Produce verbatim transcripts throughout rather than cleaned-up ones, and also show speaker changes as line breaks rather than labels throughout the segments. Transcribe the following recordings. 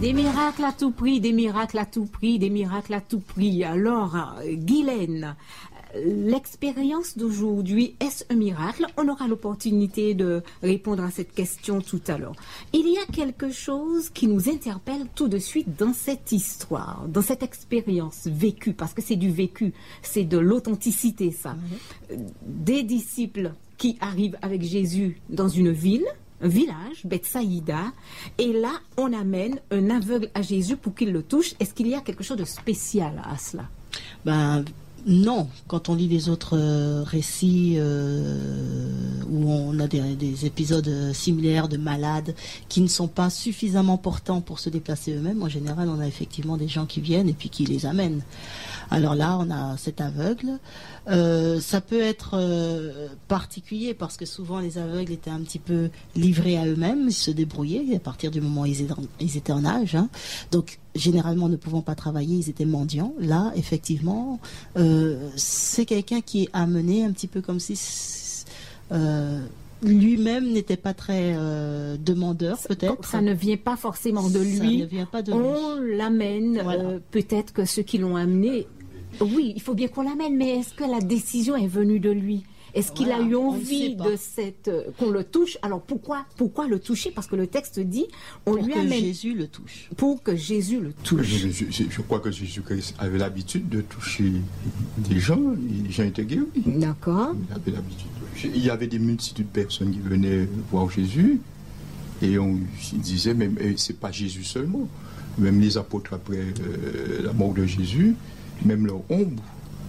Des miracles à tout prix, des miracles à tout prix, des miracles à tout prix. Alors, Guylaine, l'expérience d'aujourd'hui, est-ce un miracle? On aura l'opportunité de répondre à cette question tout à l'heure. Il y a quelque chose qui nous interpelle tout de suite dans cette histoire, dans cette expérience vécue, parce que c'est du vécu, c'est de l'authenticité, ça. Mmh. Des disciples qui arrivent avec Jésus dans une ville, un village, Bethsaïda, et là, on amène un aveugle à Jésus pour qu'il le touche. Est-ce qu'il y a quelque chose de spécial à cela?
Ben, non. Quand on lit les autres euh, récits euh, où on a des, des épisodes similaires de malades qui ne sont pas suffisamment portants pour se déplacer eux-mêmes, en général, on a effectivement des gens qui viennent et puis qui les amènent. Alors là, on a cet aveugle. Euh, ça peut être euh, particulier parce que souvent les aveugles étaient un petit peu livrés à eux-mêmes, ils se débrouillaient à partir du moment où ils étaient en, ils étaient en âge. Hein. Donc, généralement, ne pouvant pas travailler, ils étaient mendiants. Là, effectivement, euh, c'est quelqu'un qui est amené un petit peu comme si euh, lui-même n'était pas très euh, demandeur, peut-être.
Ça ne vient pas forcément de lui.
Ça ne vient pas de lui.
On l'amène. Voilà. Euh, peut-être que ceux qui l'ont amené... Oui, il faut bien qu'on l'amène, mais est-ce que la décision est venue de lui? Est-ce qu'il voilà, a eu envie de cette euh, qu'on le touche? Alors pourquoi pourquoi le toucher? Parce que le texte dit on
pour
lui
que
amène
Jésus le touche.
Pour que Jésus le touche.
Je, je, je, je crois que Jésus-Christ avait l'habitude de toucher des gens. Les gens étaient guéris.
D'accord.
Il avait l'habitude. Il y avait des multitudes de personnes qui venaient voir Jésus et on disait même c'est pas Jésus seulement. Même les apôtres après euh, la mort de Jésus. Même leur ombre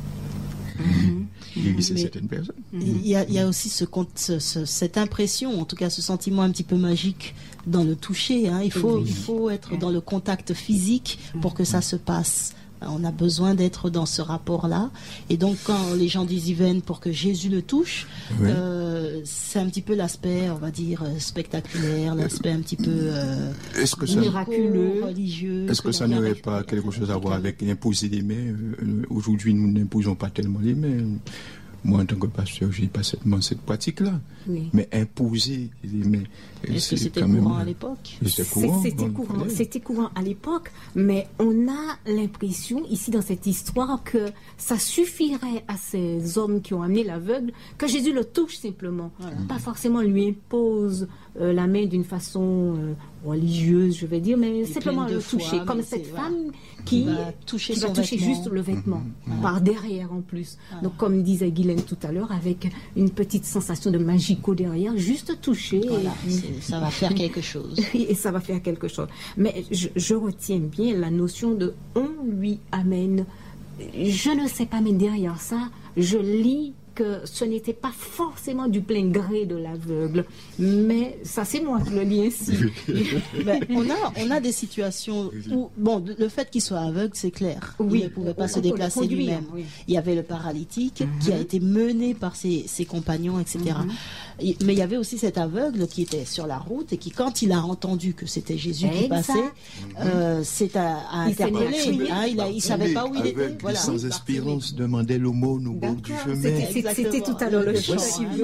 mmh.
guérissait certaines personnes.
Il y a, il y a aussi ce, ce, ce, cette impression, en tout cas ce sentiment un petit peu magique dans le toucher. Hein. Il faut, oui. il faut être dans le contact physique pour que ça se passe. On a besoin d'être dans ce rapport-là. Et donc, quand les gens disent ils viennent pour que Jésus le touche, oui. euh, c'est un petit peu l'aspect, on va dire, spectaculaire, l'aspect un petit peu euh,
est-ce que ça,
miraculeux, religieux.
Est-ce que, que ça n'aurait pas quelque chose à voir avec imposer les mains? Aujourd'hui, nous n'imposons pas tellement les mains. Moi, en tant que pasteur, je n'ai pas seulement cette pratique-là, oui. mais imposer les mains.
Est-ce que c'était courant même... à l'époque?
C'était courant,
c'était courant, c'était courant à l'époque, mais on a l'impression, ici dans cette histoire, que ça suffirait à ces hommes qui ont amené l'aveugle, que Jésus le touche simplement. Voilà. Pas forcément lui impose euh, la main d'une façon euh, religieuse, je vais dire, mais et simplement le foi, toucher. Comme cette
voilà.
femme qui,
qui va toucher,
qui va toucher juste le vêtement, mmh. par derrière en plus. Voilà. Donc, comme disait Guylaine tout à l'heure, avec une petite sensation de magico derrière, juste toucher.
Voilà, et... ça va faire quelque chose.
Et ça va faire quelque chose. Mais je, je retiens bien la notion de on lui amène. Je ne sais pas, mais derrière ça, je lis que ce n'était pas forcément du plein gré de l'aveugle, mais ça c'est moi qui le lis ainsi.
ben, on a on a des situations où bon le fait qu'il soit aveugle c'est clair, oui, il ne pouvait pas on, se on déplacer lui-même. Oui. Il y avait le paralytique mm-hmm. qui a été mené par ses, ses compagnons, et cetera. Mm-hmm. Mais il y avait aussi cet aveugle qui était sur la route et qui quand il a entendu que c'était Jésus exact. Qui passait, mm-hmm. euh, c'est à, à interpeller. Hein, il a, il savait pas où il était.
Voilà. Sans espérance demandait l'aumône au bord du chemin.
C'était tout à l'heure le chant.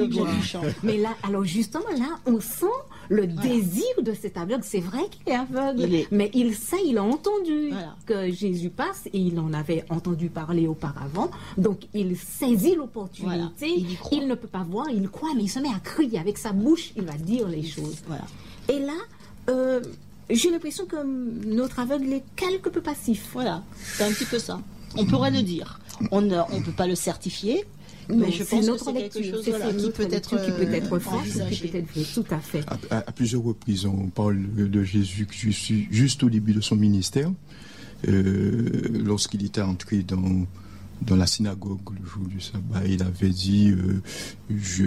Mais là, alors justement, là, on sent le voilà. désir de cet aveugle. C'est vrai qu'il est aveugle, il est... mais il sait, il a entendu voilà. que Jésus passe et il en avait entendu parler auparavant. Donc, il saisit l'opportunité. Voilà. Il, il ne peut pas voir, il croit, mais il se met à crier avec sa bouche. Il va dire les choses. Voilà. Et là, euh, j'ai l'impression que notre aveugle est quelque peu passif.
Voilà, c'est un petit peu ça. On pourrait le dire. On ne on peut pas le certifier.
Mais
non,
je pense que c'est quelque chose voilà, qui, peut être, qui peut être fait, qui peut être fait, tout à fait.
À, à, à plusieurs reprises, on parle de Jésus juste, juste au début de son ministère, euh, lorsqu'il était entré dans, dans la synagogue le jour du sabbat, il avait dit euh, je,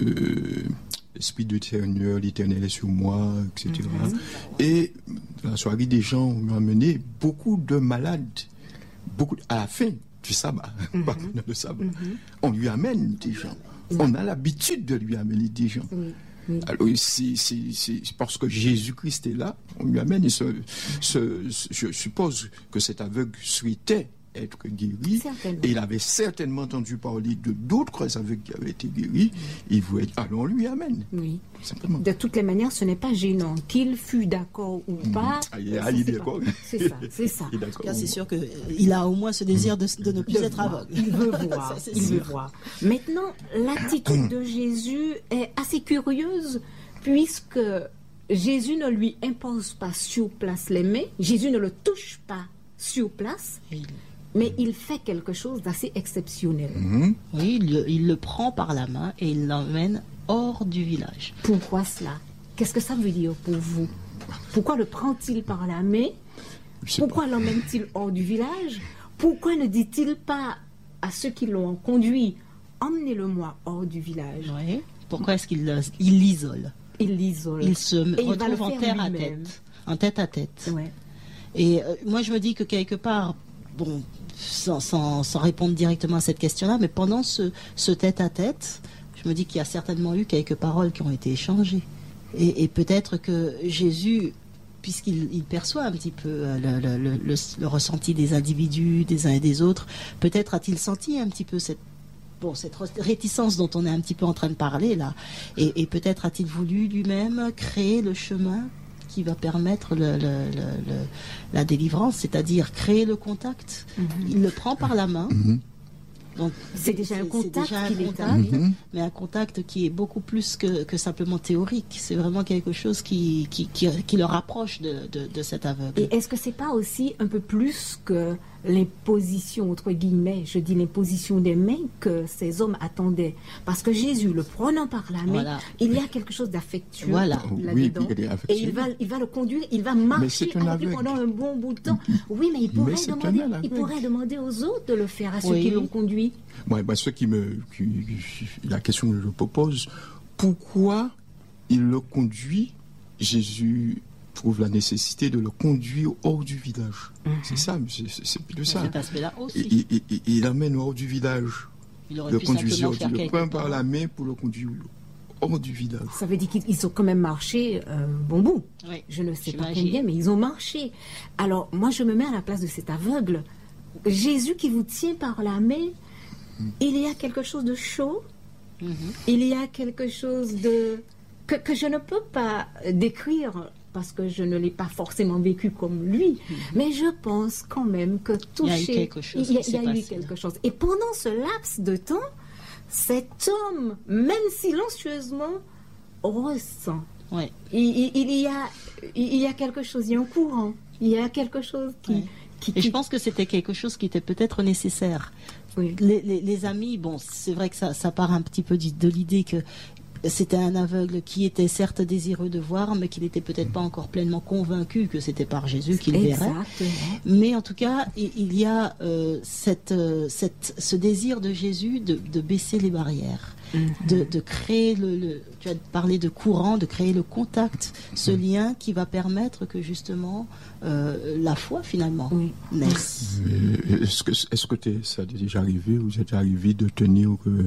l'Esprit de Seigneur, l'Éternel est sur moi, et cetera. Mm-hmm. Et dans la soirée, des gens ont amené beaucoup de malades, beaucoup à la fin du sabbat, mm-hmm. pas pendant le sabbat. Mm-hmm. On lui amène des gens. Mm-hmm. On a l'habitude de lui amener des gens. Mm-hmm. Oui. Alors, c'est, c'est, c'est parce que Jésus-Christ est là, on lui amène. Et ce, ce, je suppose que cet aveugle souhaitait être guéri.
Certainement.
Et il avait certainement entendu parler de d'autres aveugles qui avaient été guéris. Il voulait, allons-lui, amen.
Oui.
Simplement.
De toutes les manières, ce n'est pas gênant. Qu'il fût d'accord ou pas.
Ah, il est- ah, il est d'accord.
C'est ça, c'est ça.
Il est
En tout
d'accord.
cas, c'est sûr qu'il a au moins ce désir de, de ne plus
De
être
voir.
aveugle.
Il veut voir.
Ça, c'est
il
sûr.
veut voir. Maintenant, l'attitude de Jésus est assez curieuse puisque Jésus ne lui impose pas sur place les mains. Jésus ne le touche pas sur place,
Et il-
mais il fait quelque chose d'assez exceptionnel.
Mhm.
Oui, il, le- il le prend par la main et il l'emmène hors du village.
Pourquoi cela? Qu'est-ce que ça veut dire pour vous? Pourquoi le prend-il par la main?
Je sais pas.
Pourquoi l'emmène-t-il hors du village? Pourquoi ne dit-il pas à ceux qui l'ont conduit, emmenez-le-moi hors du village?
Oui. Pourquoi est-ce qu'il le- il l'isole?
Il l'isole.
Il se
Et il va le
retrouve en
faire
terre à
lui-même.
tête, en tête à tête.
Ouais.
Et euh, moi, je me dis que quelque part, bon, sans, sans, sans répondre directement à cette question-là, mais pendant ce, ce tête-à-tête, je me dis qu'il y a certainement eu quelques paroles qui ont été échangées. Et, et peut-être que Jésus, puisqu'il il perçoit un petit peu euh, le, le, le, le, le ressenti des individus, des uns et des autres, peut-être a-t-il senti un petit peu cette Bon, cette réticence dont on est un petit peu en train de parler là, et, et peut-être a-t-il voulu lui-même créer le chemin qui va permettre le, le, le, le- la délivrance, c'est-à-dire créer le contact. Il le prend par la main.
Mhm.
Donc
C'est déjà un contact
déjà un
qu'il
contact,
établit.
Mhm.
mais un contact qui est beaucoup plus que, que simplement théorique. C'est vraiment quelque chose qui, qui, qui, qui le rapproche de, de, de cet aveugle.
Et est-ce que c'est pas aussi un peu plus que l'imposition, entre guillemets, je dis l'imposition des mains que ces hommes attendaient? Parce que Jésus, le prenant par la main,
Voilà.
il y a quelque chose d'affectueux
Voilà.
Oui,
là-dedans.
il est
Et
affectueux.
il va, il va le conduire, il va marcher
c'est un
avec lui
aveugle.
pendant un bon bout de temps. Oui, mais il pourrait,
c'est un
demander, il
aveugle.
pourrait demander aux autres de le faire, à ceux
Oui.
qui l'ont conduit.
Moi, moi, ce qui me, qui- qui- la question que je propose, pourquoi il le conduit? Jésus trouve la nécessité de le conduire hors du village. C'est ça, c'est c'est- c'est plus de ça.
Cet aspect-là
Et-
aussi.
et- et- et il l'amène hors du village.
Il aurait
Le
pu
conduisait,
simplement
hors du-
faire
le
quelque
prend par
part.
la main pour le conduire hors du village.
Ça veut dire qu'ils ont quand même marché un bon bout.
Oui.
Je ne sais pas
J'imagine.
combien, mais ils ont marché. Alors, moi, je me mets à la place de cet aveugle. Jésus qui vous tient par la main, il y a quelque chose de chaud,
Mhm.
il y a quelque chose de que, que je ne peux pas décrire parce que je ne l'ai pas forcément vécu comme lui, mais je pense quand même que
Il y a eu
toucher,
quelque chose
il y a,
qui
il y a
s'est
eu
passé,
quelque
là.
chose. Et pendant ce laps de temps, cet homme, même silencieusement, ressent.
Ouais.
Il, il- il y a, il y a quelque chose, il y a un courant, il y a quelque chose qui...
Ouais.
qui,
Et je
qui-
pense que c'était quelque chose qui était peut-être nécessaire.
oui.
Les, les- les amis, bon, c'est vrai que ça, ça part un petit peu du- de l'idée que c'était un aveugle qui était certes désireux de voir, mais qui n'était peut-être pas encore pleinement convaincu que c'était par Jésus qu'il verrait.
Exactement.
Mais en tout cas, il, il y a euh, cette, euh, cette, ce désir de Jésus de, de baisser les barrières, de, de créer le, le- tu as parlé de courant, de créer le contact, ce lien qui va permettre que justement euh, la foi finalement
Oui.
naisse.
Euh, Est-ce que, est-ce que t'es- ça t'est déjà arrivé, vous êtes arrivé de tenir, euh,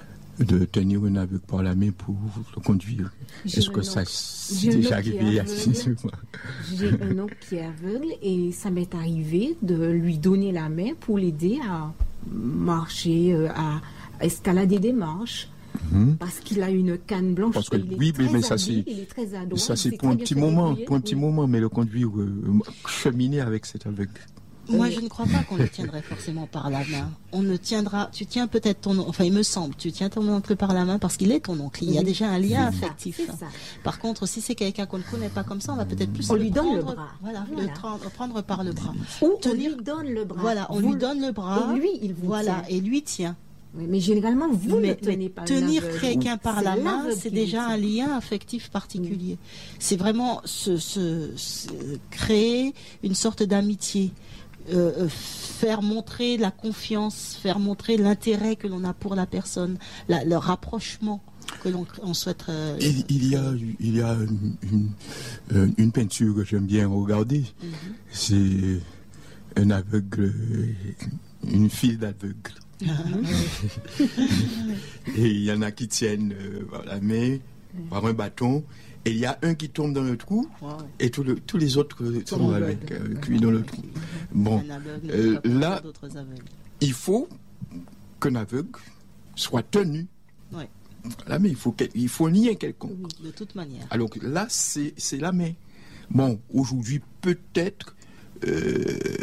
de tenir un aveugle par la main pour le conduire?
J'ai
Est-ce
un
que
oncle-
ça
j'ai
s'est
un
déjà
oncle qui est
arrivé?
aveugle. J'ai un oncle qui est aveugle et ça m'est arrivé de lui donner la main pour l'aider à marcher, euh, à escalader des marches.
Mhm.
Parce qu'il a une canne blanche.
Parce que
il est
oui,
très
mais, mais ça
habile,
c'est
il est très adroit,
ça
il
c'est
sait
pour un
très bien
petit
se
moment,
débrouiller.
pour un petit
Oui.
moment, mais le conduire, euh, cheminer avec cet aveugle.
Moi, je ne crois pas qu'on le tiendrait forcément par la main. On ne tiendra. Tu tiens peut-être ton, enfin, il me semble, tu tiens ton oncle par la main parce qu'il est ton oncle. Il y a
Oui.
déjà un lien
C'est ça,
affectif.
c'est ça.
Par contre, si c'est quelqu'un qu'on ne connaît pas comme ça, on va peut-être plus
On
le
lui donne le
prendre-
bras.
Voilà,
Voilà.
le prendre, prendre par le bras.
Ou on
Tenir-
lui donne le bras.
Voilà, on
Vous
lui
le-
donne le bras.
Et lui, il vous
Voilà,
tient.
et lui tient.
Oui, mais généralement, vous ne
Mais,
tenez
mais
pas un
tenir
aveugle.
quelqu'un par
C'est
la main,
l'aveugle
c'est
qui
déjà
vous
un
tient.
lien affectif particulier. C'est vraiment se, se- se- créer une sorte d'amitié, euh, euh, faire montrer la confiance, faire montrer l'intérêt que l'on a pour la personne, la- le rapprochement que l'on on souhaite. euh,
Il, il y a, il y a une, une, euh, une peinture que j'aime bien regarder. C'est un aveugle, une file d'aveugles. Et il y en a qui tiennent euh, par la main, par un bâton, et il y a un qui tombe dans le trou,
Ouais.
et tout le- tous les autres euh, sont avec euh, lui dans le trou. Bon,
Un aveugle,
euh,
il y a
là,
d'autres aveugles.
il faut qu'un aveugle soit tenu.
Ouais.
Voilà, mais il faut, quel- il faut un lien quelconque.
Oui, de toute manière.
Alors que là, c'est c'est la main. Bon, aujourd'hui, peut-être, euh,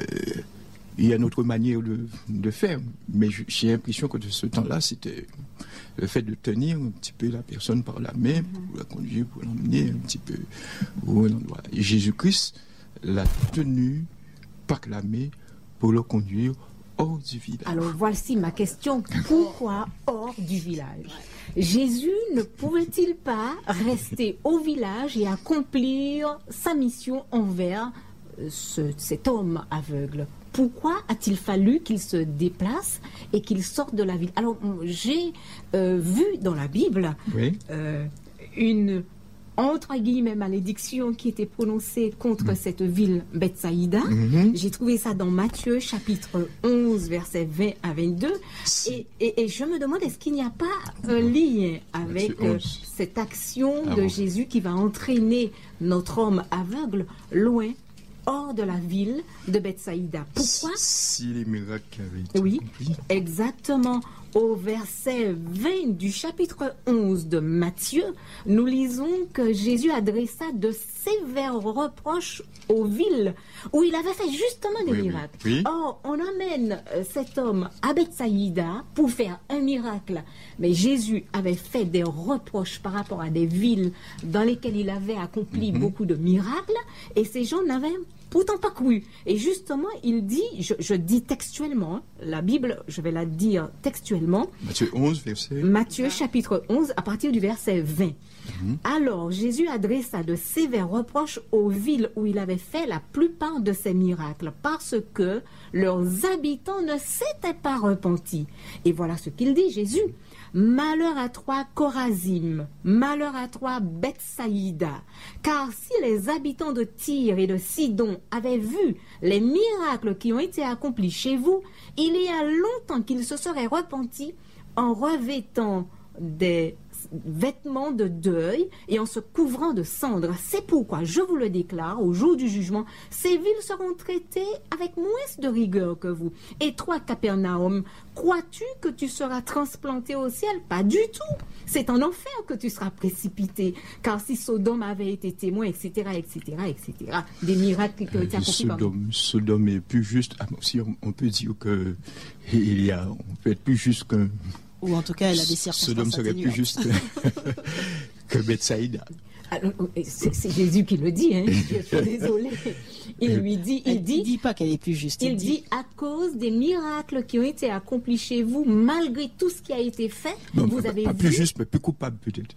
il y a une autre manière de, de faire, mais je- j'ai l'impression que de ce temps-là, c'était le fait de tenir un petit peu la personne par la main, pour la conduire, pour l'emmener un petit peu au bon endroit. Et Jésus-Christ l'a tenu par la main pour le conduire hors du village.
Alors voici ma question. Pourquoi hors du village? Jésus ne pouvait-il pas rester au village et accomplir sa mission envers euh, ce- cet homme aveugle? Pourquoi a-t-il fallu qu'il se déplace et qu'il sorte de la ville? Alors j'ai euh, vu dans la Bible
Oui.
euh, une entre guillemets malédiction qui était prononcée contre cette ville Bethsaïda.
Mhm.
J'ai trouvé ça dans Matthieu chapitre onze versets vingt à vingt-deux et, et, et je me demande est-ce qu'il n'y a pas un lien avec
Matthieu
euh,
onze.
cette action
Ah
de
bon.
Jésus qui va entraîner notre homme aveugle loin hors de la ville de Bethsaïda. Pourquoi?
Si les miracles qui avaient été
Oui,
accomplis.
exactement. Au verset vingt du chapitre onze de Matthieu, nous lisons que Jésus adressa de sévères reproches aux villes où il avait fait justement des
Oui, oui,
miracles.
oui.
Or, on amène euh, cet homme à Bethsaïda pour faire un miracle. Mais Jésus avait fait des reproches par rapport à des villes dans lesquelles il avait accompli
Mhm.
beaucoup de miracles et ces gens n'avaient pourtant pas cru. Et justement, il dit, je, je dis textuellement, la Bible, je vais la dire textuellement,
Matthieu onze, verset.
Matthieu chapitre onze, à partir du verset vingt.
Mhm.
Alors Jésus adressa de sévères reproches aux villes où il avait fait la plupart de ses miracles, parce que leurs habitants ne s'étaient pas repentis. Et voilà ce qu'il dit, Jésus. Malheur à toi, Chorazim, malheur à toi, Bethsaïda, car si les habitants de Tyr et de Sidon avaient vu les miracles qui ont été accomplis chez vous, il y a longtemps qu'ils se seraient repentis en revêtant des vêtements de deuil et en se couvrant de cendres. C'est pourquoi, je vous le déclare, au jour du jugement, ces villes seront traitées avec moins de rigueur que vous. Et toi, Capernaum, crois-tu que tu seras transplanté au ciel? Pas du tout. C'est en enfer que tu seras précipité. Car si Sodome avait été témoin, et cetera, et cetera, et cetera, des miracles qui ont été
Euh,
accomplis par vous.
Sodome, Sodome est plus juste. Ah, bon, si on, on peut dire que il y a, on peut être plus juste qu'un.
Ou en tout cas, elle a des circonstances
Sodome serait plus
atténuantes.
juste que, que Bethsaïda.
Alors, C'est c'est Jésus qui le dit, hein. Je suis désolée. Il lui dit, il
Elle
dit,
ne dit pas qu'elle est plus juste.
Il dit à cause des miracles qui ont été accomplis chez vous, malgré tout ce qui a été fait,
Non,
vous
pas,
avez
pas
vu.
plus juste, mais plus coupable peut-être.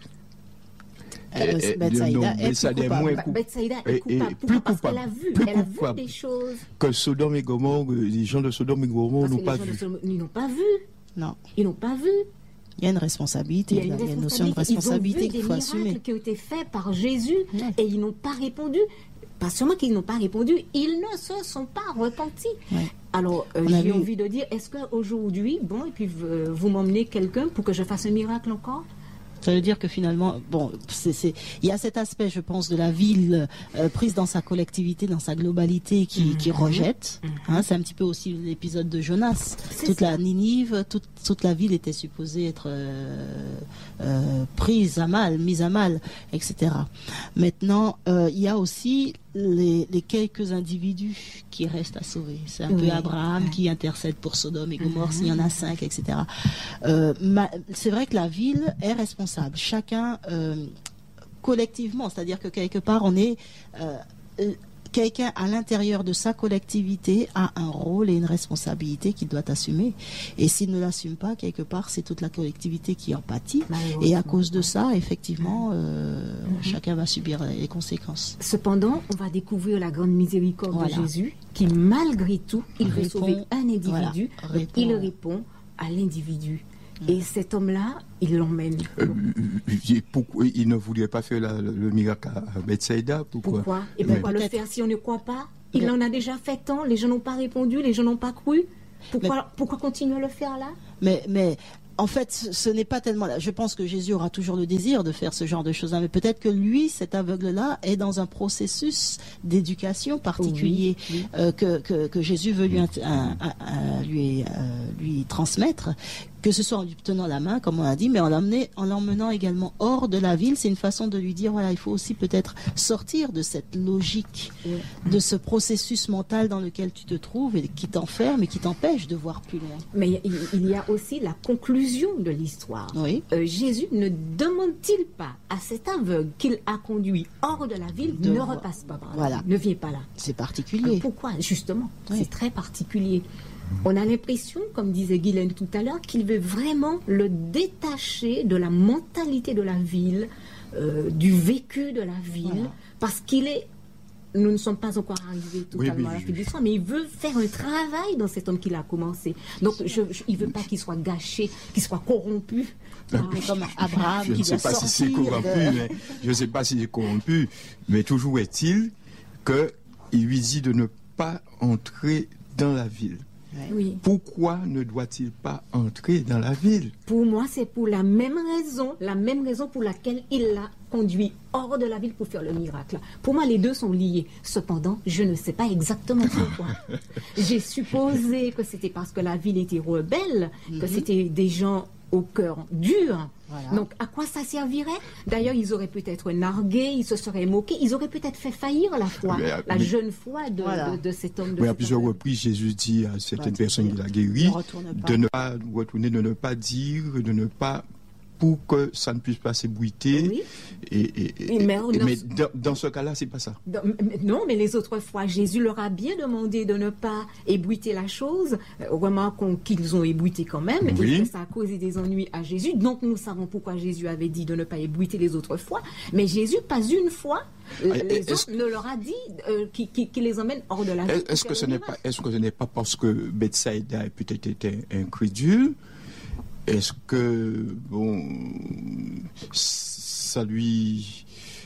Euh,
Eh, eh,
Bethsaïda
non,
est plus
Bethsaïda est
coupable.
moins
Bah,
coup-
Bethsaïda
et-
est
et
coupable.
plus
Pourquoi? Parce
coupable,
qu'elle a vu,
plus
elle a vu
coupable.
des choses.
Que Sodome et Gomorrhe, euh, les gens de Sodome et Gomorrhe
Parce
n'ont
que
pas
les gens de
vu.
Sodome, ils n'ont pas vu.
Non,
Ils n'ont pas vu.
il y a une responsabilité,
Il y a
là.
une,
il y a une notion de
responsabilité.
responsabilité
Ils ont vu
qu'il
des
faut
miracles
assumer.
qui ont été faits par Jésus
Ouais.
et ils n'ont pas répondu. Pas seulement qu'ils n'ont pas répondu, ils ne se sont pas repentis.
Ouais.
Alors, euh,
On a
j'ai
vu-
envie de dire, est-ce qu'aujourd'hui, bon, et puis euh, vous m'emmenez quelqu'un pour que je fasse un miracle encore?
Ça veut dire que finalement, bon, c'est, c'est, il y a cet aspect, je pense, de la ville euh, prise dans sa collectivité, dans sa globalité, qui, qui rejette. Hein, c'est un petit peu aussi l'épisode de Jonas.
C'est
Toute
ça.
la Ninive, toute, toute la ville était supposée être euh, euh, prise à mal, mise à mal, et cetera. Maintenant, euh, il y a aussi les, les quelques individus qui restent à sauver. C'est un
Oui.
peu Abraham
Ouais.
qui intercède pour Sodome et Gomorrhe, s'il y en a cinq, et cetera. Euh, ma- c'est vrai que la ville est responsable. Chacun euh, collectivement, c'est-à-dire que quelque part, on est euh, euh, quelqu'un à l'intérieur de sa collectivité a un rôle et une responsabilité qu'il doit assumer. Et s'il ne l'assume pas, quelque part, c'est toute la collectivité qui en pâtit. Et à cause de ça, effectivement, euh, chacun va subir les conséquences.
Cependant, on va découvrir la grande miséricorde
Voilà.
de Jésus, qui malgré tout, il veut
Répond-
sauver un individu,
voilà,
donc il
répond-
répond à l'individu. Et cet homme-là, il l'emmène.
Euh, euh, pourquoi il ne voulait pas faire la- le, le miracle à à Bethsaïda? Pourquoi?
Pourquoi? Et
Mais-
pourquoi le
Peut-être.
faire si on ne croit pas? Il
Mais-
en a déjà fait tant, les gens n'ont pas répondu, les gens n'ont pas cru. Pourquoi, pourquoi continuer à le faire là?
Mais, mais en fait, ce n'est pas tellement là. Je pense que Jésus aura toujours le désir de faire ce genre de choses, mais peut-être que lui, cet aveugle-là, est dans un processus d'éducation particulier oui, oui. Euh, que, que, que Jésus veut lui, un, un, un, lui, euh, lui transmettre. Que ce soit en lui tenant la main, comme on a dit, mais en l'emmenant, en l'emmenant également hors de la ville, c'est une façon de lui dire, voilà, il faut aussi peut-être sortir de cette logique, oui. de ce processus mental dans lequel tu te trouves et qui t'enferme et qui t'empêche de voir plus loin.
Mais il, il y a aussi la conclusion de l'histoire.
Oui.
Euh, Jésus ne demande-t-il pas à cet aveugle qu'il a conduit hors de la ville, de ne voir. repasse pas par là,
voilà.
ne viens pas là.
C'est particulier.
Alors pourquoi? Justement, oui. c'est très particulier.
On
a l'impression, comme disait Guylaine tout à l'heure, qu'il veut vraiment le détacher de la mentalité de la ville, euh, du vécu de la ville, voilà. parce qu'il est... Nous ne sommes pas encore arrivés totalement oui, oui, à la fin de l'histoire, mais il veut faire un travail dans cet homme qu'il a commencé. Donc, je, je, il ne veut pas qu'il soit gâché, qu'il soit corrompu.
Ah, comme Abraham,
je ne sais pas si c'est corrompu, de... mais je ne sais pas si c'est corrompu, mais toujours est-il qu'il lui dit de ne pas entrer dans la ville.
Oui.
Pourquoi ne doit-il pas entrer dans la ville?
Pour moi, c'est pour la même raison, la même raison pour laquelle il l'a conduit hors de la ville pour faire le miracle. Pour moi, les deux sont liés. Cependant, je ne sais pas exactement pourquoi. J'ai supposé que c'était parce que la ville était rebelle, mm-hmm. que c'était des gens au cœur dur. Voilà. Donc, à quoi ça servirait? D'ailleurs, ils auraient peut-être nargué, ils se seraient moqués, ils auraient peut-être fait faillir la foi, mais, la mais, jeune foi de, voilà. de, de cet homme. De
mais
cet
à plusieurs
homme.
reprises, Jésus dit à certaines personnes qu'il a guéries de ne pas retourner, de ne pas dire, de ne pas... pour que ça ne puisse pas s'ébruiter.
Oui.
Et, et, et,
mais
et, mais dans, dans ce cas-là, c'est pas ça.
Dans, non, mais les autres fois, Jésus leur a bien demandé de ne pas ébruiter la chose. Remarquons qu'ils ont ébruité quand même, oui. et que ça a causé des ennuis à Jésus. Donc nous savons pourquoi Jésus avait dit de ne pas ébruiter les autres fois. Mais Jésus, pas une fois, ah, les autres ne leur a dit euh, qu'il qui, qui les emmène hors de la ville.
Est-ce que ce n'est pas, est-ce que ce n'est pas parce que Bethsaïda a peut-être été incrédule? Est-ce que, bon, ça lui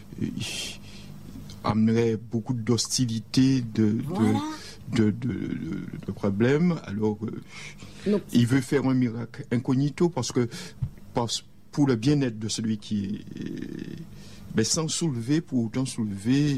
amenerait beaucoup d'hostilité, de,
voilà.
de, de, de, de, de problèmes? Alors, euh, il veut faire un miracle incognito parce que, parce, pour le bien-être de celui qui est... Mais sans soulever, pour autant soulever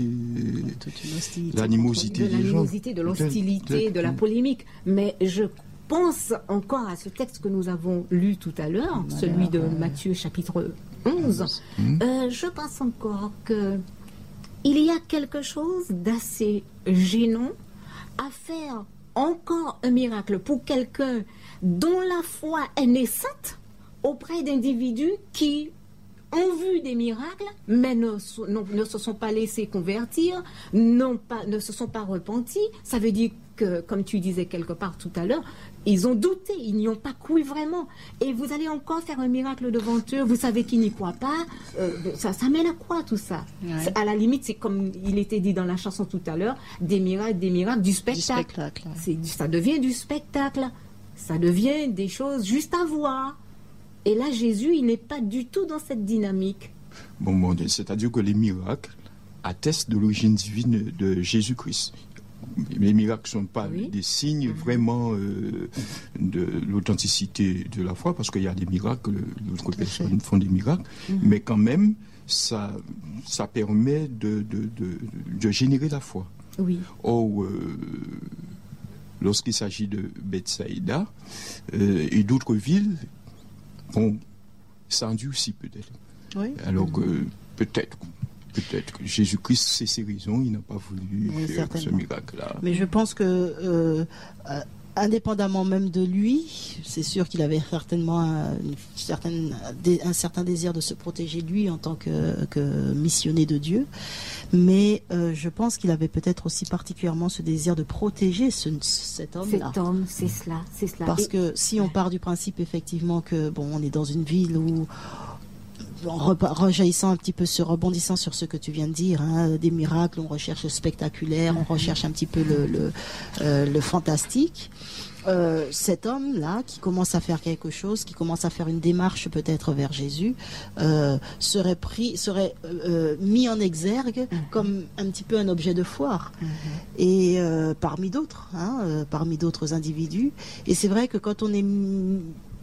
l'animosité des gens.
De l'animosité, de l'hostilité, de, de, de la polémique. Mais je pense encore à ce texte que nous avons lu tout à l'heure, voilà, celui de euh... Matthieu chapitre onze. Mmh. Euh, je pense encore que il y a quelque chose d'assez gênant à faire encore un miracle pour quelqu'un dont la foi est naissante auprès d'individus qui ont vu des miracles, mais ne, non, ne se sont pas laissés convertir, non pas, ne se sont pas repentis. Ça veut dire que, comme tu disais quelque part tout à l'heure, ils ont douté, ils n'y ont pas cru vraiment. Et vous allez encore faire un miracle devant eux, vous savez qu'ils n'y croient pas. Euh, ça, ça mène à quoi tout ça? Ouais. À la limite, c'est comme il était dit dans la chanson tout à l'heure, des miracles, des miracles, du spectacle. Du spectacle ouais. c'est, ça devient du spectacle. Ça devient des choses juste à voir. Et là, Jésus, il n'est pas du tout dans cette dynamique.
Bon, bon, c'est-à-dire que les miracles attestent de l'origine divine de Jésus-Christ. Les miracles ne sont pas oui. des signes vraiment euh, de l'authenticité de la foi, parce qu'il y a des miracles, d'autres personnes font des miracles, mm-hmm. mais quand même, ça, ça permet de, de, de, de générer la foi.
Oui.
Or, euh, lorsqu'il s'agit de Bethsaïda euh, et d'autres villes, bon, ça endurcit peut-être.
Oui.
Alors que peut-être, peut-être que Jésus-Christ, c'est ses raisons, il n'a pas voulu
oui,
faire ce miracle-là.
Mais je pense que, euh, euh, indépendamment même de lui, c'est sûr qu'il avait certainement un, une certaine, un certain désir de se protéger de lui en tant que, que missionné de Dieu. Mais euh, je pense qu'il avait peut-être aussi particulièrement ce désir de protéger ce, cet homme-là.
Cet homme, c'est cela, c'est cela.
Parce
Et...
que si on part du principe effectivement que bon, on est dans une ville où, en rejaillissant un petit peu, sur, rebondissant sur ce que tu viens de dire, hein, des miracles, on recherche le spectaculaire, on recherche un petit peu le, le, euh, le fantastique. Euh, cet homme-là, qui commence à faire quelque chose, qui commence à faire une démarche peut-être vers Jésus, euh, serait pris, serait euh, mis en exergue mm-hmm. comme un petit peu un objet de foire, mm-hmm. et euh, parmi d'autres, hein, euh, parmi d'autres individus. Et c'est vrai que quand on est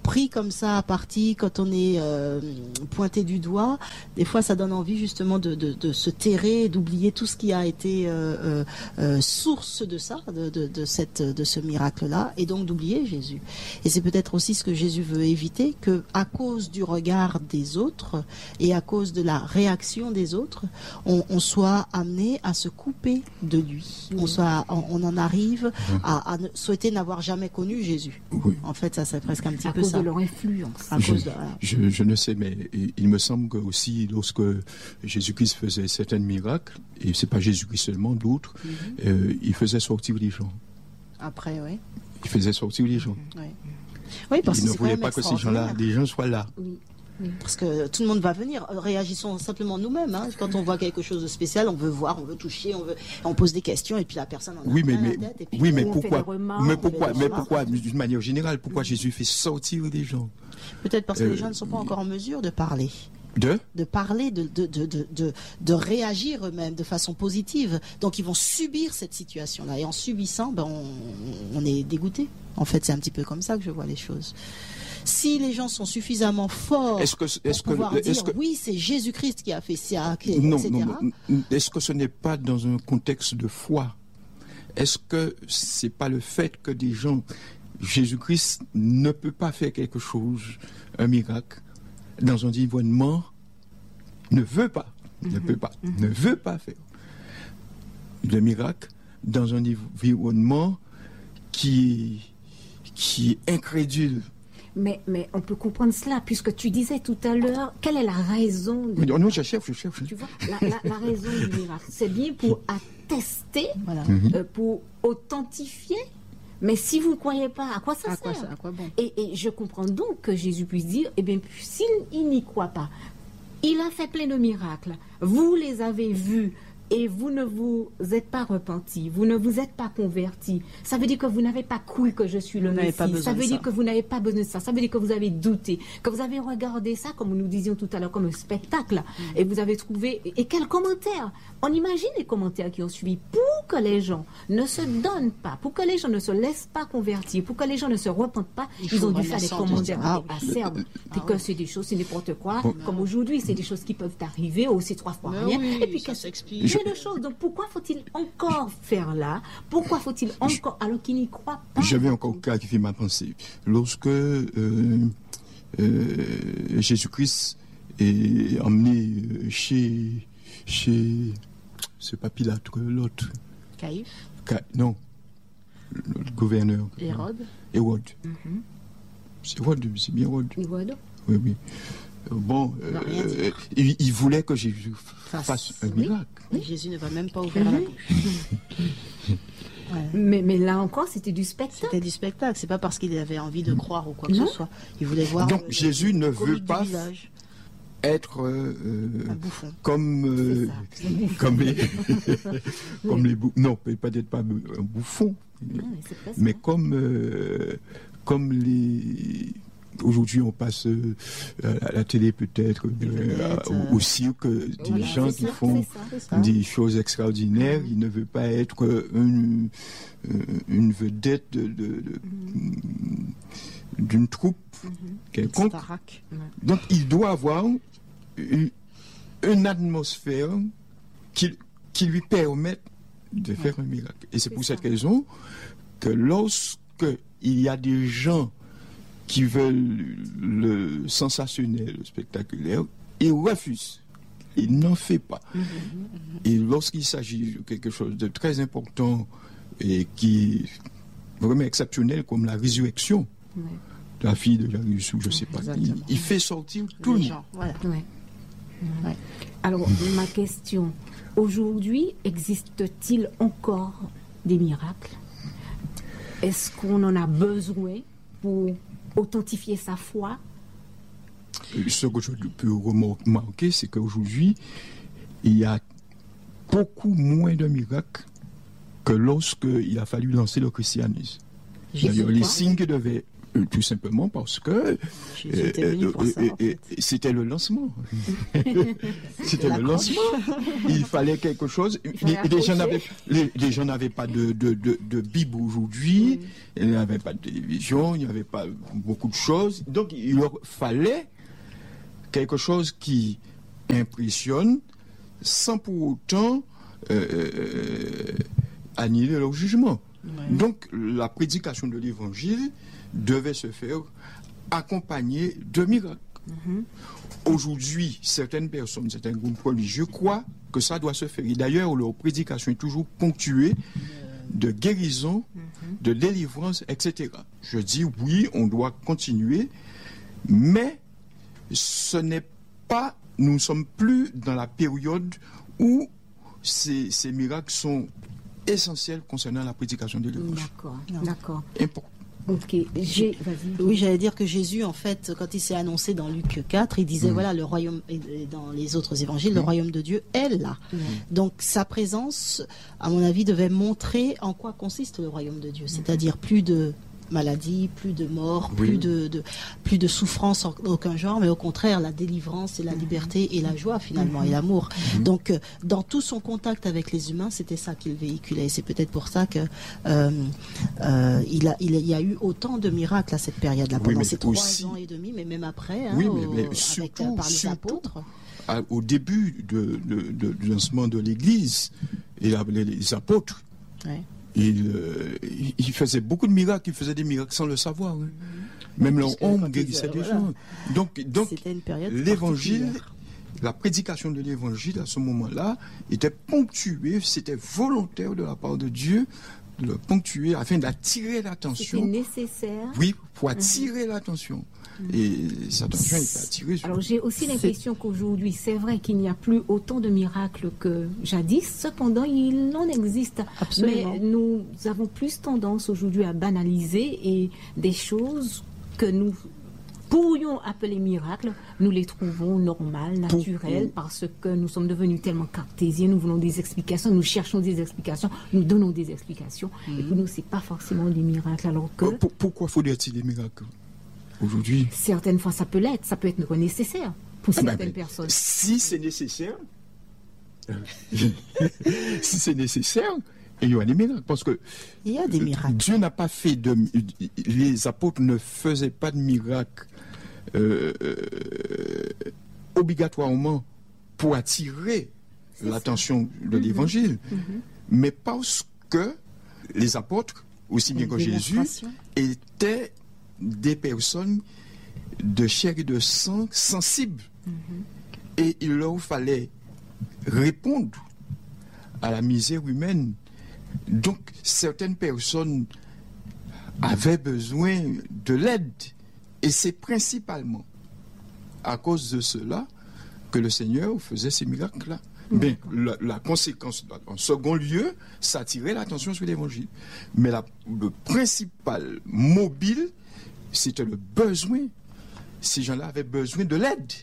pris comme ça à partie, quand on est euh, pointé du doigt, des fois ça donne envie justement de, de, de se terrer, d'oublier tout ce qui a été euh, euh, source de ça, de, de, de, cette, de ce miracle-là, et donc d'oublier Jésus. Et c'est peut-être aussi ce que Jésus veut éviter, que à cause du regard des autres et à cause de la réaction des autres, on, on soit amené à se couper de lui. Oui. On, soit, on, on en arrive oui. à, à souhaiter n'avoir jamais connu Jésus.
Oui.
En fait, ça c'est presque un petit
à
peu
cause
ça.
de leur influence.
À
je,
cause de, voilà.
je, je ne sais, mais il me semble que aussi lorsque Jésus-Christ faisait certains miracles, et c'est pas Jésus-Christ seulement, d'autres, mm-hmm. euh, il faisait sortir les gens.
Après, oui.
Il faisait sortir les gens.
Oui, oui parce
il
que
ne
c'est
voulait
quand même
pas que ces gens-là, les gens soient là.
Oui. Oui. Parce que tout le monde va venir. Réagissons simplement nous-mêmes. Hein. Quand on voit quelque chose de spécial, on veut voir, on veut toucher, on veut, on pose des questions et puis la personne en a
oui, mais,
plein
mais,
la tête. Et puis
oui, mais
on
pourquoi,
remarques,
mais pourquoi, mais pourquoi, d'une manière générale, pourquoi mmh. Jésus fait sortir les gens?
Peut-être parce que euh, les gens ne sont pas encore en mesure de parler.
De
de parler, de, de, de, de, de, de réagir eux-mêmes de façon positive. Donc ils vont subir cette situation-là. Et en subissant, ben, on, on est dégoûté. En fait, c'est un petit peu comme ça que je vois les choses. Si les gens sont suffisamment forts
est-ce que, est-ce
pour pouvoir
que,
dire
que,
oui, c'est Jésus-Christ qui a fait ça,
non,
et cetera.
Non, non, est-ce que ce n'est pas dans un contexte de foi? Est-ce que c'est pas le fait que des gens, Jésus-Christ ne peut pas faire quelque chose, un miracle, dans un environnement, ne veut pas, mm-hmm. ne peut pas, mm-hmm. ne veut pas faire le miracle dans un environnement qui, qui est incrédule.
Mais, mais on peut comprendre cela, puisque tu disais tout à l'heure, quelle est la raison de...
Non, non, je cherche, je cherche.
Tu vois, la, la, la raison du miracle, c'est bien pour attester,
voilà.
mm-hmm.
euh, pour authentifier. Mais si vous ne croyez pas, à quoi ça
à
sert
quoi ça, à quoi bon?
et, et je comprends donc que Jésus puisse dire, eh bien, s'il n'y croit pas, il a fait plein de miracles, vous les avez vus, et vous ne vous êtes pas repentis, vous ne vous êtes pas convertis. Ça veut dire que vous n'avez pas cru que je suis le Messie. Ça veut dire ça. que vous n'avez pas besoin de ça. Ça veut dire que vous avez douté, que vous avez regardé ça, comme nous disions tout à l'heure, comme un spectacle. Mm. Et vous avez trouvé... Et quels commentaires? On imagine les commentaires qui ont suivi pour que les gens ne se donnent pas, pour que les gens ne se laissent pas convertir, pour que les gens ne se repentent pas. Il ils ont dû faire des commentaires ah, acerbes. Ah, que oui. c'est des choses, c'est n'importe quoi. Bon. Comme aujourd'hui, c'est des choses qui peuvent arriver aussi trois fois rien.
Oui,
et puis, qu'est-ce que de choses. Donc pourquoi faut-il encore faire là? Pourquoi faut-il encore, alors qu'il n'y croit pas?
Je vais encore clarifier ma pensée. Lorsque euh, euh, Jésus-Christ est emmené chez, chez ce pas Pilate, l'autre.
Caïphe?
Ca... Non, le gouverneur.
Hérode?
Hérode.
Mm-hmm.
C'est Hérode, c'est bien Hérode.
Hérode?
Oui, oui. Bon, euh, il, il voulait que Jésus fasse, fasse un
oui.
miracle.
Oui. Jésus ne va même pas ouvrir mm-hmm. la bouche.
ouais. mais, mais là encore, c'était du spectacle.
C'était du spectacle. C'est pas parce qu'il avait envie de croire ou quoi que non. ce soit. Il voulait voir.
Donc
le,
Jésus
le,
ne
le
veut pas être euh,
un bouffon.
Comme euh, comme les comme les bou- non peut-être pas un bouffon, non, mais, mais comme euh, comme les aujourd'hui, on passe euh, à la télé peut-être, euh, au, au cirque, des voilà, gens qui ça, font ça, ça. des choses extraordinaires. Mmh. Il ne veut pas être une, une vedette de, de, de, mmh. d'une troupe mmh. quelconque.
Mmh.
Donc, il doit avoir une, une atmosphère qui, qui lui permette de faire mmh. un miracle. Et c'est, c'est pour ça. cette raison que lorsque il y a des gens qui veulent le sensationnel, le spectaculaire, ils refusent. Ils n'en font pas. Mmh, mmh, mmh. Et lorsqu'il s'agit de quelque chose de très important et qui est vraiment exceptionnel, comme la résurrection mmh. de la fille de Jairus, je ne sais pas, il, il fait sortir tout
les
le
gens.
monde.
Voilà.
Ouais. Ouais. Alors, ma question, aujourd'hui, existe-t-il encore des miracles? Est-ce qu'on en a besoin pour authentifier sa foi?
Ce que je peux remarquer, c'est qu'aujourd'hui, il y a beaucoup moins de miracles que lorsqu'il a fallu lancer le christianisme. D'ailleurs, les signes qui devaient Euh, tout simplement parce que
Jésus était venu pour ça, en fait.
c'était le lancement. C'était le lancement. Il fallait quelque chose.
fallait
Les, les gens
accrocher.
n'avaient, les, les gens n'avaient pas de, de, de, de Bible aujourd'hui.
Oui.
Il n'y avait pas de télévision. Il n'y avait pas beaucoup de choses. Donc, il leur fallait quelque chose qui impressionne sans pour autant euh, annihiler leur jugement.
Ouais.
Donc, la prédication de l'évangile devait se faire accompagnée de miracles. Mm-hmm. Aujourd'hui, certaines personnes, certains groupes religieux croient que ça doit se faire. Et d'ailleurs, leur prédication est toujours ponctuée de guérison, mm-hmm. de délivrance, et cetera. Je dis oui, on doit continuer, mais ce n'est pas, nous ne sommes plus dans la période où ces, ces miracles sont essentiels concernant la prédication de l'évangile.
D'accord, d'accord.
Important.
Ok, j'ai, vas-y.
Oui, j'allais dire que Jésus, en fait, quand il s'est annoncé dans Luc quatre, il disait,
mmh.
voilà, le royaume, et dans les autres évangiles, mmh. le royaume de Dieu est là. Mmh. Donc, sa présence, à mon avis, devait montrer en quoi consiste le royaume de Dieu. C'est-à-dire plus de maladie, plus de mort, oui. plus de, de plus de souffrance en aucun genre, mais au contraire la délivrance et la liberté et la joie finalement mm-hmm. et l'amour. Mm-hmm. Donc euh, dans tout son contact avec les humains, c'était ça qu'il véhiculait. Et c'est peut-être pour ça que euh, euh, il a il y a eu autant de miracles à cette période-là pendant
oui,
ces trois
aussi...
ans et demi, mais même après, hein,
oui,
au,
mais, mais
avec,
surtout,
par les
surtout,
apôtres.
À, au début de, de, de, du lancement de l'Église, et la, les, les apôtres. Ouais. Il, euh, il faisait beaucoup de miracles, il faisait des miracles sans le savoir. Hein. Mmh. Même leur homme guérissait des
voilà.
gens. Donc, donc l'évangile, la prédication de l'évangile à ce moment-là était ponctuée, c'était volontaire de la part de Dieu de le ponctuer afin d'attirer l'attention.
C'était nécessaire.
Oui, pour attirer mmh. l'attention. Et cette attention est attirée.
Alors j'ai aussi l'impression qu'aujourd'hui, c'est vrai qu'il n'y a plus autant de miracles que jadis, cependant il en existe.
Absolument.
Mais nous avons plus tendance aujourd'hui à banaliser et des choses que nous pourrions appeler miracles, nous les trouvons normales, naturelles, pour... parce que nous sommes devenus tellement cartésiens, nous voulons des explications, nous cherchons des explications, nous donnons des explications. Mmh. Et pour nous, ce n'est pas forcément des miracles. Alors que...
Pour, pourquoi faut-il des miracles aujourd'hui?
Certaines fois, ça peut l'être, ça peut être nécessaire pour certaines ah ben, personnes.
Si c'est nécessaire, si c'est nécessaire, il y a des miracles. Parce que
il y a des miracles.
Dieu n'a pas fait de... Les apôtres ne faisaient pas de miracles euh, euh, obligatoirement pour attirer c'est l'attention ça. de l'évangile, mm-hmm. mais parce que les apôtres, aussi bien que Jésus, étaient des personnes de chair et de sang sensibles. Mm-hmm. Et il leur fallait répondre à la misère humaine. Donc, certaines personnes avaient besoin de l'aide. Et c'est principalement à cause de cela que le Seigneur faisait ces miracles-là. Mm-hmm. Bien, la, la conséquence, en second lieu, ça attirait l'attention sur l'évangile. Mais la, le principal mobile, c'était le besoin. Ces gens-là avaient besoin de l'aide.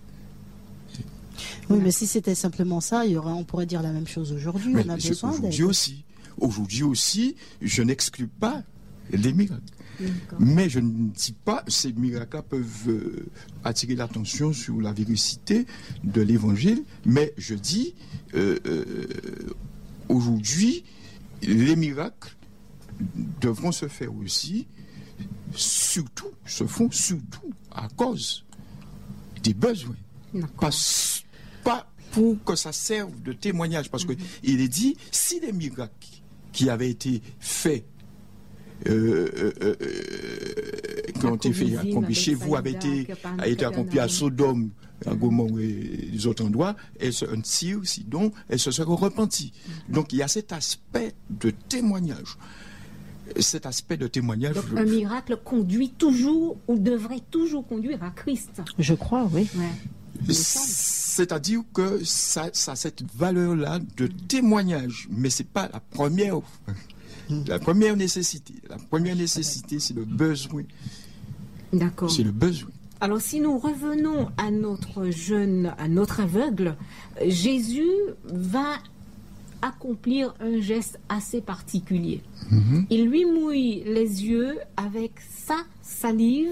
Oui, mais si c'était simplement ça, il y aurait, on pourrait dire la même chose aujourd'hui.
Mais
on a besoin d'aide.
Aujourd'hui aussi, aujourd'hui aussi, je n'exclus pas les miracles. D'accord. Mais je ne dis pas ces miracles peuvent euh, attirer l'attention sur la véracité de l'évangile, mais je dis euh, euh, aujourd'hui, les miracles devront se faire aussi. Surtout, se font surtout à cause des besoins. Pas, pas pour que ça serve de témoignage. Parce mm-hmm. qu'il est dit, si les miracles qui avaient été faits, euh, euh, euh, qui ont été faits, accomplis chez vous, avaient été, a été accomplis à Sodome, à Gomorrhe et les autres endroits, et un tir, Sidon, elles se seraient repenties. Mm-hmm. Donc il y a cet aspect de témoignage. Cet aspect de témoignage.
Donc, un miracle conduit toujours ou devrait toujours conduire à Christ.
Je crois, oui.
Ouais.
C'est-à-dire que ça, ça a cette valeur-là de témoignage, mais c'est pas la première, la première nécessité. La première nécessité, c'est le besoin.
D'accord.
C'est le besoin.
Alors, si nous revenons à notre jeune, à notre aveugle, Jésus va accomplir un geste assez particulier. Mm-hmm. Il lui mouille les yeux avec sa salive,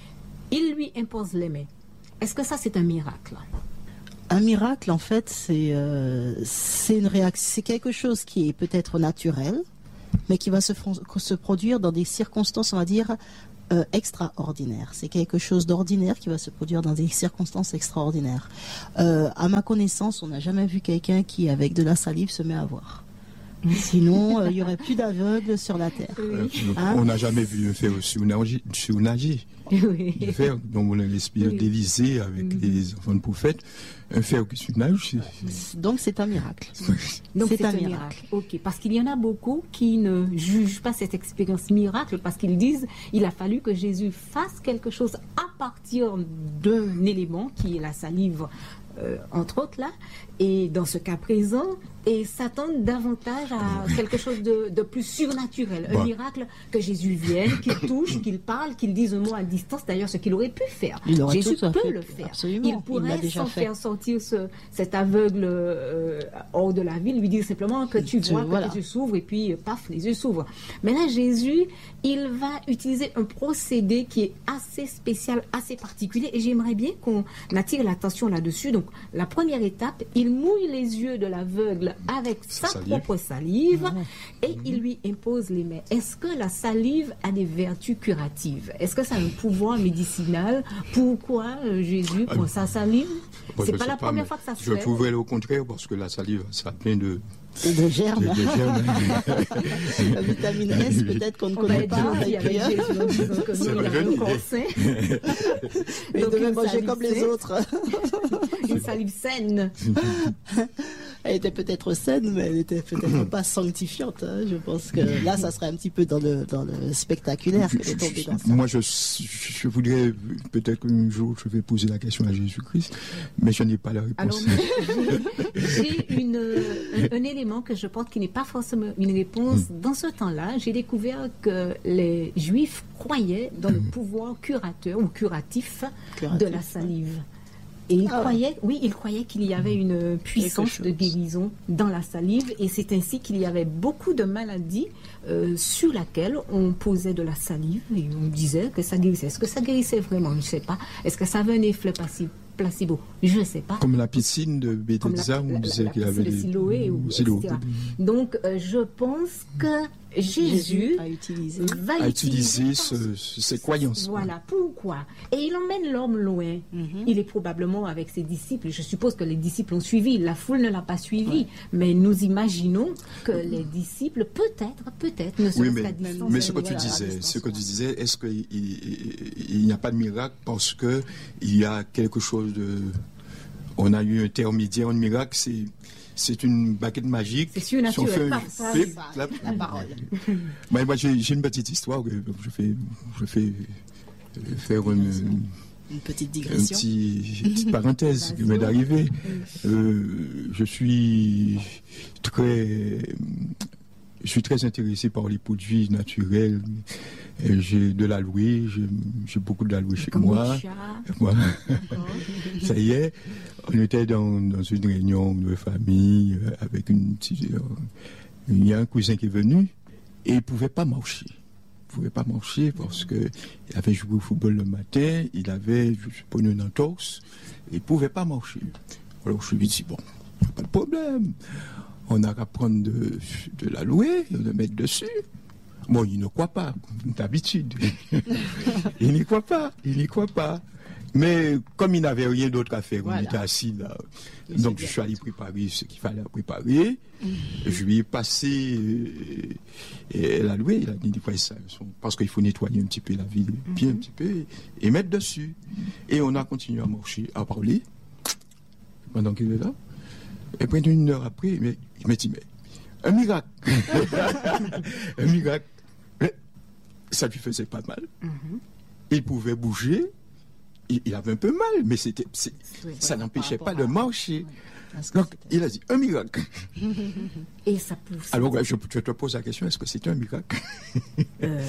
il lui impose les mains. Est-ce que ça, c'est un miracle?
Un miracle, en fait, c'est euh, c'est une réaction, c'est quelque chose qui est peut-être naturel, mais qui va se, se produire dans des circonstances, on va dire, euh, extraordinaires. C'est quelque chose d'ordinaire qui va se produire dans des circonstances extraordinaires. Euh, à ma connaissance, on n'a jamais vu quelqu'un qui, avec de la salive, se met à voir. Sinon, il euh, n'y aurait plus d'aveugles sur la terre.
Oui. Hein? On n'a jamais vu faire sur nager. Oui. Le fer dont on a l'inspire oui. d'Élysée avec mm-hmm. les enfants de prophète. Un fer qui se nage.
C'est... Donc c'est un miracle.
Donc c'est, c'est un, un miracle. miracle. Ok, parce qu'il y en a beaucoup qui ne jugent pas cette expérience miracle parce qu'ils disent il a fallu que Jésus fasse quelque chose à partir d'un élément qui est la salive. Euh, entre autres là, et dans ce cas présent, et s'attendent davantage à quelque chose de, de plus surnaturel, un bah. miracle que Jésus vienne, qu'il touche, qu'il parle, qu'il dise un mot à distance, d'ailleurs ce qu'il aurait pu faire. Jésus peut fait. le faire.
Absolument.
Il pourrait, il sans fait. faire sortir ce, cet aveugle euh, hors de la ville, lui dire simplement que tu vois, que voilà. les yeux s'ouvrent, et puis paf, les yeux s'ouvrent. Mais là, Jésus, il va utiliser un procédé qui est assez spécial, assez particulier, et j'aimerais bien qu'on attire l'attention là-dessus. Donc, la première étape, il mouille les yeux de l'aveugle avec sa salive. propre salive mmh. et mmh. il lui impose les mains. Est-ce que la salive a des vertus curatives? Est-ce que ça a un pouvoir médicinal? Pourquoi euh, Jésus prend ah, sa salive?
Bon,
c'est pas la
pas,
première fois que ça se
je
fait. Je
trouverais au contraire parce que la salive, ça a plein de...
de germes.
De, de germes.
La vitamine S, peut-être qu'on ne connaît pas.
Avec Jésus, en disant que nous, on a un corps sain.
Mais il devait manger comme les autres.
Une salive saine.
Elle était peut-être saine, mais elle n'était peut-être pas sanctifiante. Hein. Je pense que là, ça serait un petit peu dans le, dans le spectaculaire que de tomber dans ça.
Moi, je, je voudrais, peut-être qu'un jour, je vais poser la question à Jésus-Christ, mais je n'ai pas la réponse.
Alors, j'ai, j'ai une, un, un élément que je pense qui n'est pas forcément une réponse. Mmh. Dans ce temps-là, j'ai découvert que les Juifs croyaient dans mmh. le pouvoir curateur ou curatif, curatif de la salive. Et il ah croyait, ouais. oui, il croyait qu'il y avait une puissance de guérison dans la salive, et c'est ainsi qu'il y avait beaucoup de maladies euh, sur laquelle on posait de la salive et on disait que ça guérissait. Est-ce que ça guérissait vraiment? Je ne sais pas. Est-ce que ça avait un effet passif? Placebo, je ne sais pas.
Comme la piscine de Bethesda, on disait qu'il y avait
des Siloé ou et cetera. Donc, euh, je pense que Jésus, Jésus
a utilisé,
va
a utilisé ce, ce, ces croyances.
Voilà, pourquoi? Et il emmène l'homme loin. Mm-hmm. Il est probablement avec ses disciples. Je suppose que les disciples ont suivi. La foule ne l'a pas suivi. Ouais. Mais nous imaginons que les disciples, peut-être, peut-être, ne sont
oui, mais,
qu'à distance.
Mais ce que tu disais, ce que tu disais, est-ce qu'il il n'y a pas de miracle parce que il y a quelque chose de... On a eu un intermédiaire, un miracle, c'est... C'est une baguette magique.
C'est surnaturel.
Pas ça, fait, ça, la, la parole. moi, moi j'ai, j'ai une petite histoire que je fais, je fais faire une, une,
une petite digression.
Une, petit, une petite parenthèse qui m'est arrivée. Euh, je suis très, je suis très intéressé par les produits naturels. Et j'ai de l'aloe, j'ai, j'ai beaucoup d'aloe chez Comme moi. moi. Ça y est, on était dans, dans une réunion de famille euh, avec une petite. Euh, il y a un cousin qui est venu et il ne pouvait pas marcher. Il ne pouvait pas marcher parce qu'il avait joué au football le matin, il avait, je suppose, une entorse, et il ne pouvait pas marcher. Alors je lui ai dit bon, pas de problème, on a qu'à prendre de, de l'aloe et le mettre dessus. Bon, il ne croit pas, d'habitude. il n'y croit pas, il n'y croit pas. Mais comme il n'avait rien d'autre à faire, voilà. On était assis là. Mais donc je suis allé préparer ce qu'il fallait préparer. Mmh. Je lui ai passé euh, l'aloe, il a dit ça, parce qu'il faut nettoyer un petit peu la ville, mmh. bien un petit peu, et mettre dessus. Et on a continué à marcher, à parler, pendant qu'il est là. Et puis une heure après, il m'a dit, mais un miracle. un miracle. Mais ça lui faisait pas mal. Mm-hmm. Il pouvait bouger. Il, il avait un peu mal, mais c'était, c'est, oui, ça oui, n'empêchait pas de marcher. Oui. Donc, il a dit un miracle.
Et ça pousse.
Alors, je, je te pose la question, est-ce que c'est un miracle?
euh...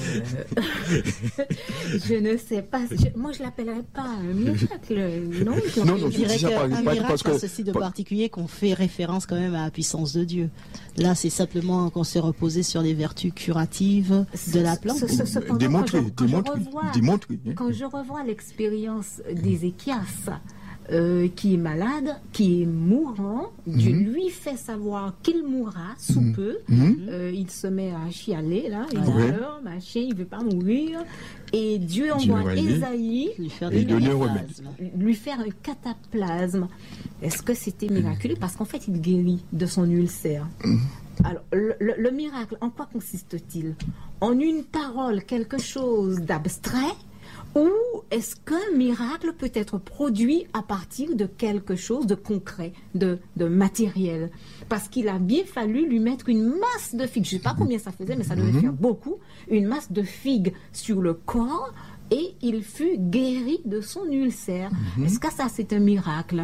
Je ne sais pas. Je... Moi, je ne l'appellerais pas un miracle. Non,
non, non,
je dirais
je
qu'un
pas,
miracle
parce que,
a ceci de particulier qu'on fait référence quand même à la puissance de Dieu. Là, c'est simplement qu'on s'est reposé sur les vertus curatives de la plante.
Démontrer, démontrer, démontrer.
Quand je revois l'expérience d'Ézéchias, Euh, qui est malade, qui est mourant, mm-hmm. Dieu lui fait savoir qu'il mourra sous mm-hmm. peu. Mm-hmm. Euh, il se met à chialer, là, il a
ouais.
peur, machin, il ne veut pas mourir. Et Dieu envoie Ésaïe
lui faire,
lui,
lui faire un cataplasme. Est-ce que c'était miraculeux? Parce qu'en fait, il guérit de son ulcère. Mm-hmm. Alors, le, le, le miracle, en quoi consiste-t-il? En une parole, quelque chose d'abstrait? Ou est-ce qu'un miracle peut être produit à partir de quelque chose de concret, de, de matériel? Parce qu'il a bien fallu lui mettre une masse de figues, je ne sais pas combien ça faisait, mais ça devait faire beaucoup, une masse de figues sur le corps, et il fut guéri de son ulcère. Mm-hmm. Est-ce que ça, c'est un miracle?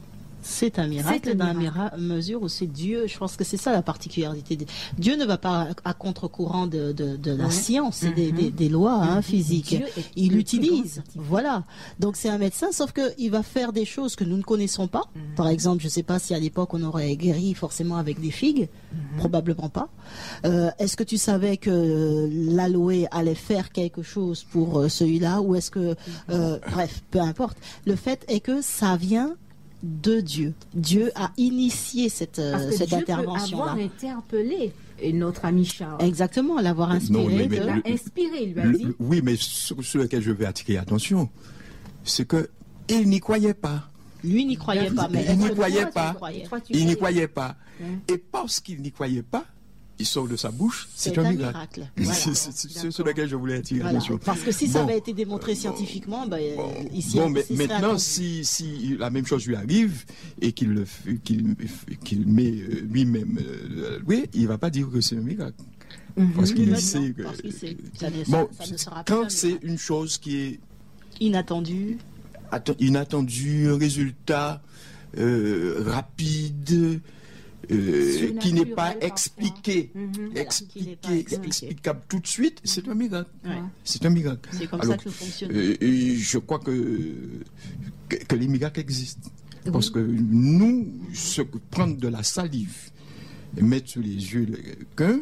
C'est un miracle dans la mesure où c'est Dieu. Je pense que c'est ça la particularité. Dieu ne va pas à contre-courant de, de, de la ouais. science et mm-hmm. des, des, des lois hein, mm-hmm. physiques. Il l'utilise. Voilà. Donc c'est un médecin, sauf qu'il va faire des choses que nous ne connaissons pas. Mm-hmm. Par exemple, je ne sais pas si à l'époque on aurait guéri forcément avec des figues. Mm-hmm. Probablement pas. Euh, est-ce que tu savais que l'aloe allait faire quelque chose pour euh, celui-là? Ou est-ce que... Euh, bref, peu importe. Le fait est que ça vient de Dieu. Dieu a initié cette, cette
Dieu
intervention-là.
Peut avoir interpellé notre ami Charles.
Exactement, l'avoir inspiré.
Non, mais, mais,
de...
l'a inspiré, il lui a
le,
dit.
Oui, mais sur, sur lequel je vais attirer attention, c'est que il n'y croyait pas.
Lui n'y croyait pas, mais
il n'y croyait pas. Il n'y croyait pas.
Ouais.
Et parce qu'il n'y croyait pas, il sort de sa bouche, c'est, c'est un, un miracle. miracle. Voilà. c'est, c'est, c'est sur lequel je voulais attirer
voilà.
attention.
Parce que si
bon.
ça avait été démontré scientifiquement, ben,
bon.
ici,
bon, mais maintenant, si, si la même chose lui arrive et qu'il, le, qu'il, qu'il met lui-même, euh, oui, il ne va pas dire que c'est un miracle.
Mm-hmm.
Parce qu'il
non,
sait que.
Parce qu'il sait. Ça ne,
bon,
ça ne sera
quand c'est une chose qui est
inattendue,
inattendue, un résultat euh, rapide. Euh, qui n'est pas expliqué, mm-hmm. expliqué, pas expliqué, explicable tout de suite, c'est un miracle.
Ouais.
C'est un miracle.
C'est comme
Alors,
ça que ça fonctionne.
Euh, je crois que, que, que les miracles existent. Oui. Parce que nous, ce, prendre de la salive, et mettre sur les yeux de quelqu'un,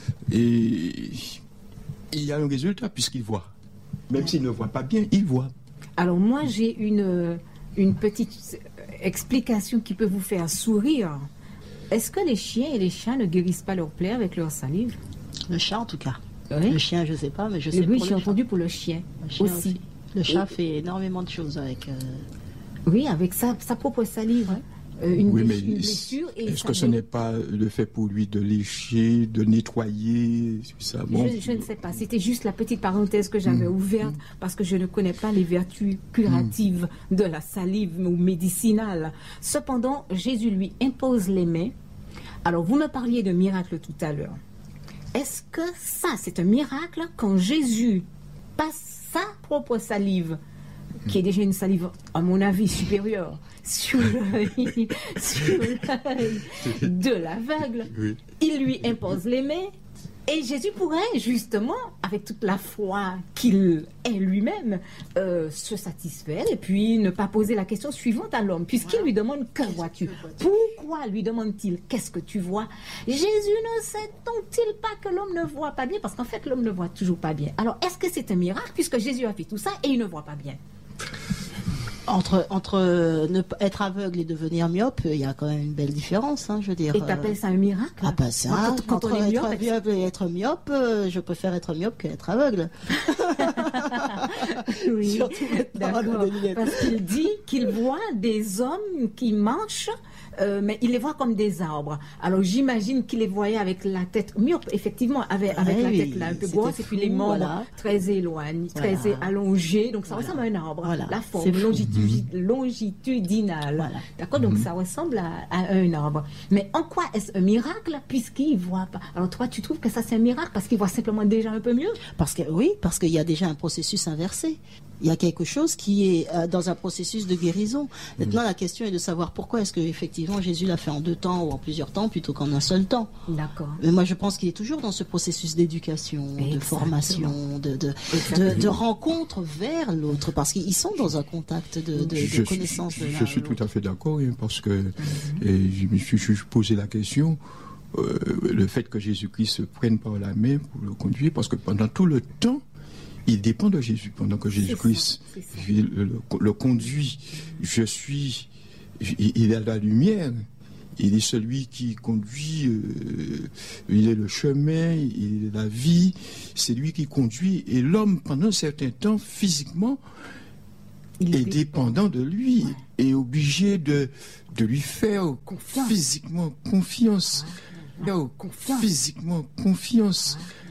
et il y a un résultat puisqu'il voit. Même s'il ne voit pas bien, il voit.
Alors moi, j'ai une, une petite explication qui peut vous faire sourire. Est-ce que les chiens et les chats ne guérissent pas leurs plaies avec leur salive?
Le chat, en tout cas.
Oui.
Le chien, je ne sais pas, mais je sais
oui,
pour
oui,
le
j'ai
chat.
entendu pour le chien,
le chien aussi. aussi. Le chat
et...
fait énormément de choses avec... Euh...
Oui, avec sa, sa propre salive. Hein. Euh, une,
oui,
blessure,
mais
une blessure. Et
est-ce que ce n'est pas le fait pour lui de lécher, de nettoyer ça, bon,
je, je ne sais pas. C'était juste la petite parenthèse que j'avais mmh. ouverte parce que je ne connais pas les vertus curatives mmh. de la salive ou médicinale. Cependant, Jésus lui impose les mains. Alors, vous me parliez de miracle tout à l'heure. Est-ce que ça, c'est un miracle quand Jésus passe sa propre salive, qui est déjà une salive, à mon avis, supérieure, sur l'œil, sur l'œil de l'aveugle, oui. Il lui impose les mains, et Jésus pourrait, justement, avec toute la foi qu'il est lui-même, euh, se satisfaire et puis ne pas poser la question suivante à l'homme, puisqu'il voilà. lui demande « Que vois-tu » Pourquoi lui demande-t-il « Qu'est-ce que tu vois » Jésus ne sait donc-il pas que l'homme ne voit pas bien, parce qu'en fait, l'homme ne voit toujours pas bien. Alors, est-ce que c'est un miracle, puisque Jésus a fait tout ça et il ne voit pas bien?
Entre, entre ne, être aveugle et devenir myope, il y a quand même une belle différence, hein, je veux dire.
Et t'appelles ça un miracle?
Ah ben ça, quand, quand entre on est myope, être aveugle et être myope, je préfère être myope qu'être aveugle.
Oui, d'accord. Parce qu'il dit qu'il voit des hommes qui marchent, euh, mais il les voit comme des arbres. Alors j'imagine qu'il les voyait avec la tête myope, effectivement, avec, avec oui, la tête là un peu grosse, et puis les membres voilà. très éloignés, voilà. très allongés. Donc ça voilà. ressemble à un arbre. Voilà. La forme longitud, mmh. longitudinale. Voilà. D'accord, donc mmh. ça ressemble à, à un arbre. Mais en quoi est-ce un miracle puisqu'il ne voit pas? Alors toi, tu trouves que ça c'est un miracle parce qu'il voit simplement déjà un peu mieux?
Parce que oui, parce qu'il y a déjà un processus inversé. Il y a quelque chose qui est euh, dans un processus de guérison. Maintenant, mmh. la question est de savoir pourquoi est-ce que effectivement Jésus l'a fait en deux temps ou en plusieurs temps plutôt qu'en un seul temps.
D'accord.
Mais moi, je pense qu'il est toujours dans ce processus d'éducation, Exactement. de formation, de, de, de, de rencontre vers l'autre, parce qu'ils sont dans un contact de, de, de connaissance.
Je,
de
je suis tout à fait d'accord, hein, parce que mmh. et je me suis, suis posé la question, euh, le fait que Jésus-Christ se prenne par la main pour le conduire, parce que pendant tout le temps, il dépend de Jésus pendant que Jésus-Christ le, le, le conduit. Je suis, il est la lumière, il est celui qui conduit, euh, il est le chemin, il est la vie, c'est lui qui conduit. Et l'homme, pendant un certain temps, physiquement, il est dépendant de lui, ouais. est obligé de, de lui faire confiance. physiquement confiance. Ouais. Confiance. Physiquement confiance. Ouais.